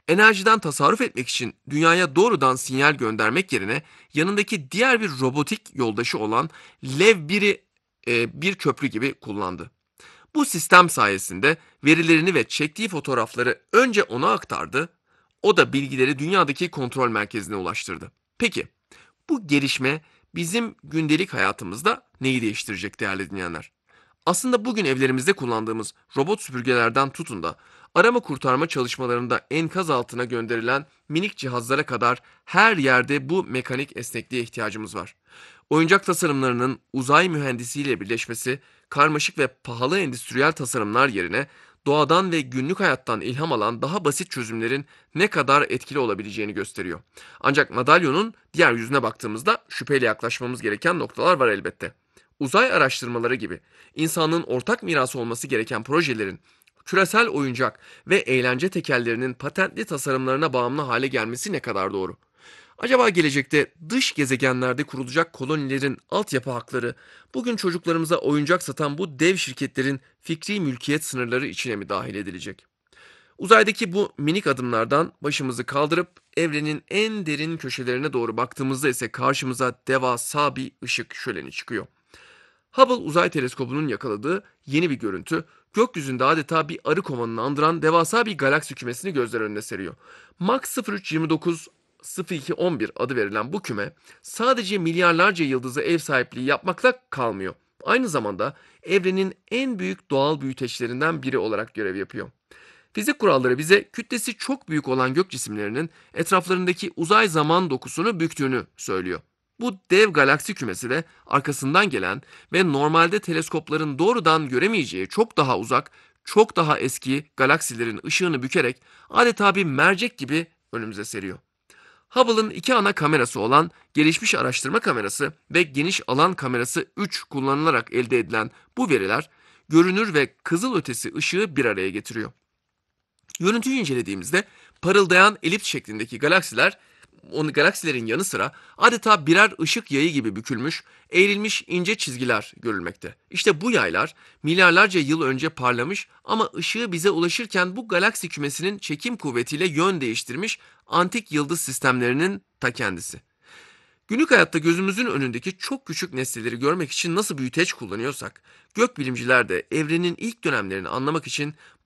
Enerjiden tasarruf etmek için dünyaya doğrudan sinyal göndermek yerine yanındaki diğer bir robotik yoldaşı olan Lev 1'i bir köprü gibi kullandı. Bu sistem sayesinde verilerini ve çektiği fotoğrafları önce ona aktardı, o da bilgileri dünyadaki kontrol merkezine ulaştırdı. Peki, bu gelişme bizim gündelik hayatımızda neyi değiştirecek değerli dinleyenler? Aslında bugün evlerimizde kullandığımız robot süpürgelerden tutun da arama kurtarma çalışmalarında enkaz altına gönderilen minik cihazlara kadar her yerde bu mekanik esnekliğe ihtiyacımız var. Oyuncak tasarımlarının uzay mühendisiyle birleşmesi, karmaşık ve pahalı endüstriyel tasarımlar yerine doğadan ve günlük hayattan ilham alan daha basit çözümlerin ne kadar etkili olabileceğini gösteriyor. Ancak madalyonun diğer yüzüne baktığımızda şüpheyle yaklaşmamız gereken noktalar var elbette. Uzay araştırmaları gibi insanlığın ortak mirası olması gereken projelerin küresel oyuncak ve eğlence tekellerinin patentli tasarımlarına bağımlı hale gelmesi ne kadar doğru? Acaba gelecekte dış gezegenlerde kurulacak kolonilerin altyapı hakları bugün çocuklarımıza oyuncak satan bu dev şirketlerin fikri mülkiyet sınırları içine mi dahil edilecek? Uzaydaki bu minik adımlardan başımızı kaldırıp evrenin en derin köşelerine doğru baktığımızda ise karşımıza devasa bir ışık şöleni çıkıyor. Hubble Uzay Teleskobu'nun yakaladığı yeni bir görüntü, gökyüzünde adeta bir arı kovanını andıran devasa bir galaksi kümesini gözler önüne seriyor. Mach 0329 0211 adı verilen bu küme sadece milyarlarca yıldıza ev sahipliği yapmakla kalmıyor. Aynı zamanda evrenin en büyük doğal büyüteçlerinden biri olarak görev yapıyor. Fizik kuralları bize kütlesi çok büyük olan gök cisimlerinin etraflarındaki uzay zaman dokusunu büktüğünü söylüyor. Bu dev galaksi kümesi de arkasından gelen ve normalde teleskopların doğrudan göremeyeceği çok daha uzak, çok daha eski galaksilerin ışığını bükerek adeta bir mercek gibi önümüze seriyor. Hubble'ın iki ana kamerası olan gelişmiş araştırma kamerası ve geniş alan kamerası 3 kullanılarak elde edilen bu veriler görünür ve kızılötesi ışığı bir araya getiriyor. Görüntüyü incelediğimizde parıldayan elips şeklindeki galaksilerin yanı sıra adeta birer ışık yayı gibi bükülmüş, eğrilmiş ince çizgiler görülmekte. İşte bu yaylar milyarlarca yıl önce parlamış ama ışığı bize ulaşırken bu galaksi kümesinin çekim kuvvetiyle yön değiştirmiş antik yıldız sistemlerinin ta kendisi. Günlük hayatta gözümüzün önündeki çok küçük nesneleri görmek için nasıl büyüteç kullanıyorsak, gökbilimciler de evrenin ilk dönemlerini anlamak için